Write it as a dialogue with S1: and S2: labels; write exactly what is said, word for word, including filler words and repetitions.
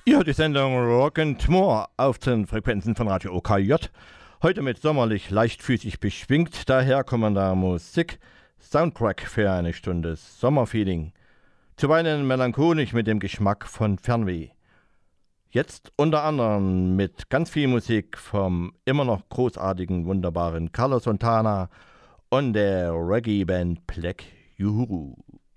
S1: Ja, die Sendung Rock and More auf den Frequenzen von Radio O K J. Heute mit sommerlich leichtfüßig beschwingt, daher kommender Musik. Soundtrack für eine Stunde Sommerfeeling. Zuweilen melancholisch mit dem Geschmack von Fernweh. Jetzt unter anderem mit ganz viel Musik vom immer noch großartigen, wunderbaren Carlos Santana und der Reggae-Band Black Uhuru.